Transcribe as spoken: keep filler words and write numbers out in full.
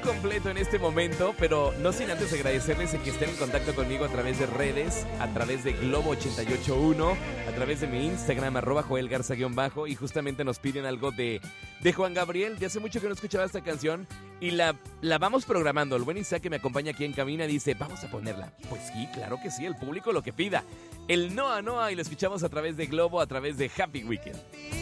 completo en este momento, pero no sin antes agradecerles el que estén en contacto conmigo a través de redes, a través de Globo ochenta y ocho punto uno, a través de mi Instagram, arroba Joel Garza guión bajo, y justamente nos piden algo de, de Juan Gabriel. De hace mucho que no escuchaba esta canción y la, la vamos programando. El buen Isaac, que me acompaña aquí en cabina, dice, vamos a ponerla. Pues sí, claro que sí, el público lo que pida. El Noa Noa, y lo escuchamos a través de Globo, a través de Happy Weekend.